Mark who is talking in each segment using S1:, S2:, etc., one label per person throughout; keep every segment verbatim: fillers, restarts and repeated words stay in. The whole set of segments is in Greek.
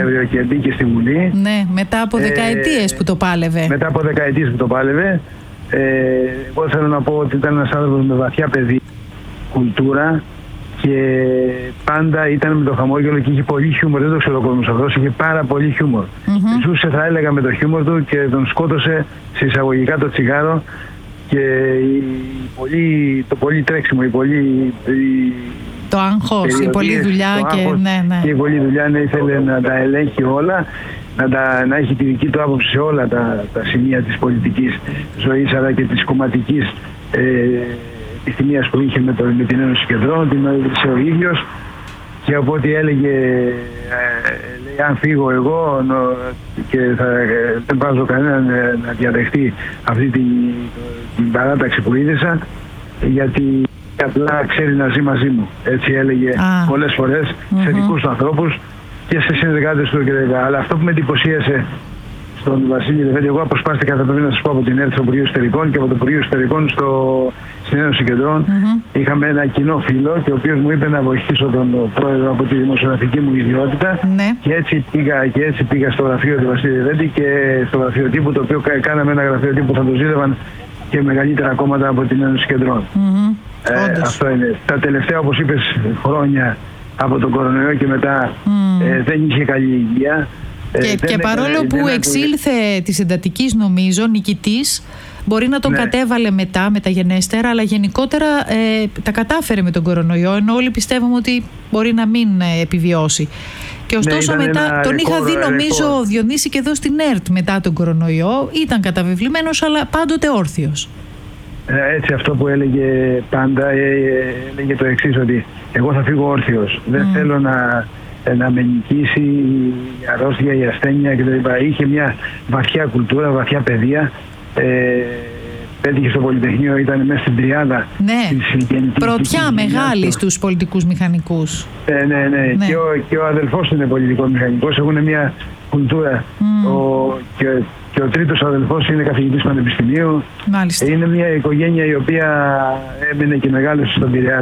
S1: Νοέμβριο και μπήκε στη Βουλή.
S2: Ναι, μετά από δεκαετίες ε, που το πάλευε.
S1: Μετά από δεκαετίες που το πάλευε. Ε, εγώ θέλω να πω ότι ήταν ένας άνθρωπος με βαθιά παιδεία, κουλτούρα και πάντα ήταν με το χαμόγελο και είχε πολύ χιούμορ. Δεν το ξέρω ο κόσμος αυτός, είχε πάρα πολύ χιούμορ. Mm-hmm. Ζούσε, θα έλεγα, με το χιούμορ του και τον σκότωσε σε εισαγωγικά το τσιγάρο και η πολύ, το πολύ τρέξιμο, η πολύ... Η,
S2: το άγχος, η πολλή δουλειά και,
S1: άγχος,
S2: ναι, ναι.
S1: και η πολλή δουλειά, ναι, ήθελε να τα ελέγχει όλα, να, τα, να έχει τη δική του άποψη σε όλα τα, τα σημεία της πολιτικής ζωής αλλά και της κομματικής ε, επιθυμίας που είχε με, το, με την Ένωση Κεντρών, την έδειξε ο ίδιος και από ό,τι έλεγε ε, λέει, αν φύγω εγώ νο, και θα, ε, δεν βάζω κανέναν ε, να διαδεχτεί αυτή την, την παράταξη που είδησα γιατί απλά ξέρει να ζει μαζί μου. Έτσι έλεγε ah. πολλές φορές mm-hmm. σε δικούς του ανθρώπους και σε συνεργάτες του κλπ. Αλλά αυτό που με εντυπωσίασε στον Βασίλη Λεβέντη, εγώ αποσπάστηκα, θα πρέπει να σας πω, από την ΕΡΤ στο Υπουργείο Εσωτερικών και από το Υπουργείο Εσωτερικών στο, στην Ένωση Κεντρών. Mm-hmm. Είχαμε ένα κοινό φίλο και ο οποίος μου είπε να βοηθήσω τον πρόεδρο από τη δημοσιογραφική μου ιδιότητα. Mm-hmm. Και, έτσι πήγα, και έτσι πήγα στο γραφείο του Βασίλη Λεβέντη και στο γραφείο τύπου, το οποίο κάναμε ένα γραφείο τύπου που θα το ζήτευαν και μεγαλύτερα κόμματα από την Ένωση Κεντρών. Mm-hmm. Ε, αυτό είναι. Τα τελευταία, όπως είπες, χρόνια από τον κορονοϊό και μετά mm. ε, δεν είχε καλή υγεία.
S2: Και, ε, και παρόλο έκανε, που εξήλθε έκανε... της εντατικής, νομίζω, νικητής, μπορεί να τον ναι. κατέβαλε μετά, μεταγενέστερα, αλλά γενικότερα ε, τα κατάφερε με τον κορονοϊό, ενώ όλοι πιστεύουμε ότι μπορεί να μην ε, επιβιώσει. Και ωστόσο ναι, μετά τον ρεκόρ, είχα δει, νομίζω, ρεκόρ. Διονύση και εδώ στην ΕΡΤ μετά τον κορονοϊό. Ήταν καταβεβλημένος, αλλά πάντοτε όρθιος.
S1: Έτσι, αυτό που έλεγε πάντα, έλεγε το εξής, ότι εγώ θα φύγω όρθιος. Mm. Δεν θέλω να, να με νικήσει η αρρώστια, η ασθένεια κτλ. Είχε μια βαθιά κουλτούρα, βαθιά παιδεία. Ε, πέτυχε στο Πολυτεχνείο, ήταν μέσα στην τριάδα.
S2: Ναι, πρωτιά μεγάλη στους πολιτικούς μηχανικούς.
S1: Ε, ναι, ναι, ναι. Και, ο, και ο αδελφός είναι πολιτικός μηχανικός, έχουν μια κουλτούρα. Mm. Ο, και, και ο τρίτος αδελφός είναι καθηγητής πανεπιστημίου.
S2: Μάλιστα.
S1: Είναι μια οικογένεια η οποία έμεινε και μεγάλωσε στον Πειραιά,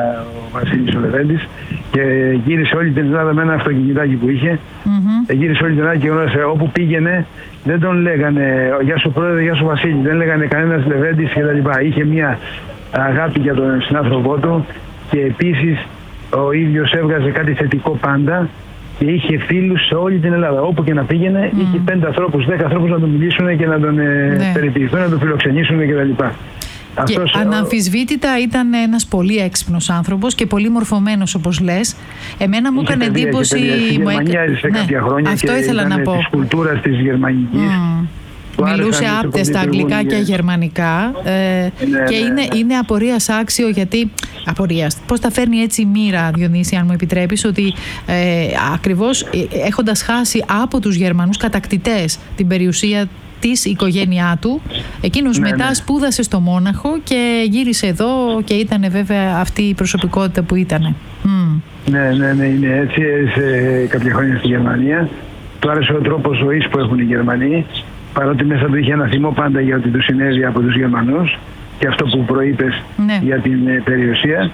S1: ο Βασίλης ο Λεβέντης, και γύρισε όλη την Ελλάδα με ένα αυτοκινητάκι που είχε. Mm-hmm. Γύρισε όλη την Ελλάδα και γνώρισε όπου πήγαινε. Δεν τον λέγανε γεια σου πρόεδρε, γεια σου Βασίλη, δεν λέγανε κανένας Λεβέντης κτλ. Είχε μια αγάπη για τον συνάνθρωπό του και επίσης ο ίδιος έβγαζε κάτι θετικό πάντα. Και είχε φίλους σε όλη την Ελλάδα. Όπου και να πήγαινε, mm. είχε πέντε ανθρώπους, δέκα ανθρώπους να τον μιλήσουν και να τον ναι. περιποιηθούν, να τον φιλοξενήσουν κτλ.
S2: Και αυτός, αναμφισβήτητα ο... ήταν ένας πολύ έξυπνος άνθρωπος και πολύ μορφωμένος, όπως λες. Εμένα μου έκανε εντύπωση.
S1: Στη Γερμανία έζησε ναι. κάποια χρόνια
S2: αυτό
S1: και
S2: ήθελα
S1: ήταν
S2: να πω.
S1: Της κουλτούρας της γερμανικής. Mm.
S2: Μιλούσε άπτεστα αγγλικά και γερμανικά ε, ναι, και
S1: ναι,
S2: είναι,
S1: ναι.
S2: είναι απορίας άξιο, γιατί απορίας, πώς τα φέρνει έτσι η μοίρα, Διονύση, αν μου επιτρέπεις, ότι ε, ακριβώς έχοντας χάσει από τους Γερμανούς κατακτητές την περιουσία της οικογένειά του, εκείνος ναι, μετά ναι. σπούδασε στο Μόναχο και γύρισε εδώ και ήταν βέβαια αυτή η προσωπικότητα που ήταν. Mm.
S1: Ναι, ναι, ναι, είναι έτσι. Σε κάποια χρόνια στη Γερμανία του άρεσε ο τρόπος ζωής που έχουν οι Γερμανοί, παρότι μέσα του είχε ένα θυμό πάντα για ότι του συνέβη από τους Γερμανούς και αυτό που προείπες ναι. για την ε, περιουσία.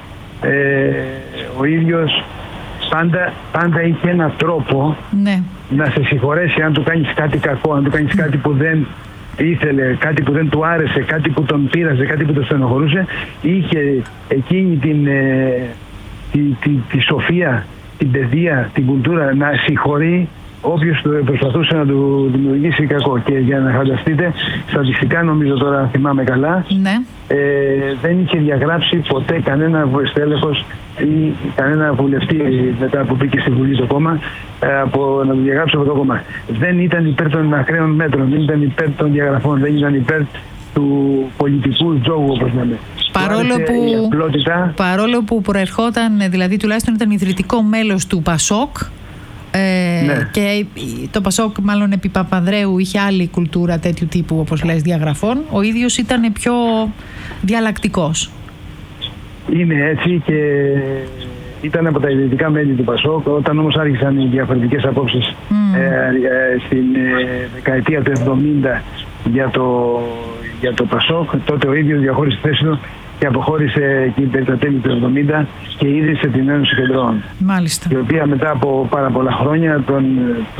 S1: Ε, ο ίδιος πάντα, πάντα είχε ένα τρόπο ναι. να σε συγχωρέσει αν του κάνεις κάτι κακό, αν του κάνεις κάτι που δεν ήθελε, κάτι που δεν του άρεσε, κάτι που τον πείραζε, κάτι που τον στενοχωρούσε. Είχε εκείνη την, ε, τη, τη, τη, τη σοφία, την παιδεία, την κουλτούρα να συγχωρεί όποιος προσπαθούσε να του δημιουργήσει κακό. Και για να φανταστείτε, στατιστικά νομίζω τώρα θυμάμαι καλά, ναι. ε, δεν είχε διαγράψει ποτέ κανένα στέλεχος ή κανένα βουλευτή μετά που μπήκε στη Βουλή το κόμμα ε, από, να το διαγράψει από το κόμμα. Δεν ήταν υπέρ των ακραίων μέτρων, δεν ήταν υπέρ των διαγραφών, δεν ήταν υπέρ του πολιτικού τζόγου, όπως λέμε.
S2: Παρόλο που, παρόλο που προερχόταν, δηλαδή τουλάχιστον ήταν ιδρυτικό μέλος του Πασόκ, Ε, ναι. και το Πασόκ μάλλον επί Παπανδρέου είχε άλλη κουλτούρα τέτοιου τύπου, όπως λες, διαγραφών. Ο ίδιος ήταν πιο διαλλακτικός. Είναι έτσι και ήταν από τα ιδρυτικά μέλη του Πασόκ. Όταν όμως άρχισαν οι διαφορετικές απόψεις mm. ε, ε, στην ε, δεκαετία του εβδομήντα για το, για το Πασόκ, τότε ο ίδιος διαχώρισε τη θέση του και αποχώρησε εκεί τα τέλη του εβδομήντα και ίδρυσε την Ένωση Κεντρών. Μάλιστα. Η οποία μετά από πάρα πολλά χρόνια τον,